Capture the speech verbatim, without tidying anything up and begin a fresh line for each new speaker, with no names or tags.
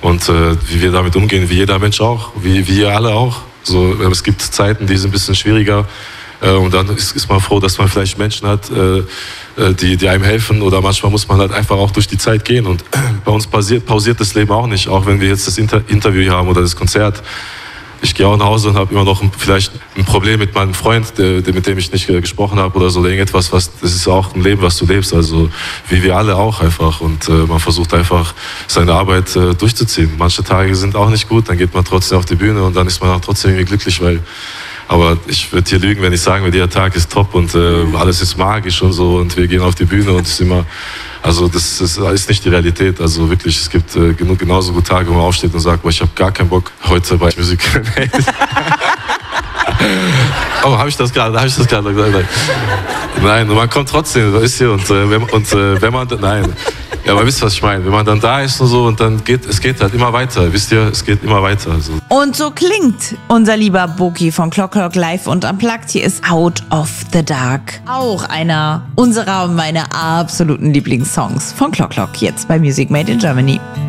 Und äh, wie wir damit umgehen, wie jeder Mensch auch, wie wir alle auch. So, es gibt Zeiten, die sind ein bisschen schwieriger. Äh, und dann ist, ist man froh, dass man vielleicht Menschen hat, äh, die, die einem helfen. Oder manchmal muss man halt einfach auch durch die Zeit gehen. Und bei uns pausiert, pausiert das Leben auch nicht. Auch wenn wir jetzt das Inter- Interview hier haben oder das Konzert. Ich gehe auch nach Hause und habe immer noch ein, vielleicht ein Problem mit meinem Freund, der, der, mit dem ich nicht äh, gesprochen habe oder so. Oder irgendetwas, was, das ist auch ein Leben, was du lebst. Also wie wir alle auch einfach. Und äh, man versucht einfach, seine Arbeit äh, durchzuziehen. Manche Tage sind auch nicht gut, dann geht man trotzdem auf die Bühne und dann ist man auch trotzdem irgendwie glücklich, weil... Aber ich würde hier lügen, wenn ich sagen würde, der Tag ist top und äh, alles ist magisch und so und wir gehen auf die Bühne und es ist immer... Also das, das ist nicht die Realität. Also wirklich, es gibt äh, genug, genauso gute Tage, wo man aufsteht und sagt, boah, ich habe gar keinen Bock heute bei Musik. Oh, habe ich das gerade? Habe ich das gerade gesagt? Nein, man kommt trotzdem, ist hier und, äh, wenn, und äh, wenn man, nein. Ja, aber wisst ihr, was ich meine? Wenn man dann da ist und so und dann geht, es geht halt immer weiter. Wisst ihr, es geht immer weiter. Also.
Und so klingt unser lieber Boki von Clock Clock Live und Unplugged. Hier ist Out of the Dark. Auch einer unserer und meiner absoluten Lieblingssongs von Clock Clock jetzt bei Music Made in Germany.